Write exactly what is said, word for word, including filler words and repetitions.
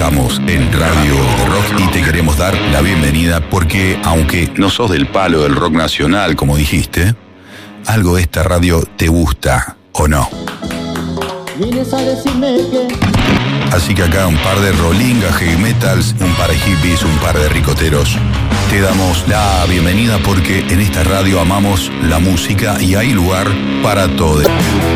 Estamos en Radio de Rock y te queremos dar la bienvenida porque, aunque no sos del palo del rock nacional, como dijiste, algo de esta radio te gusta, ¿o no? Vienes a decirme que... Así que acá un par de rollingas, heavy metals, un par de hippies, un par de ricoteros. Te damos la bienvenida porque en esta radio amamos la música y hay lugar para todo.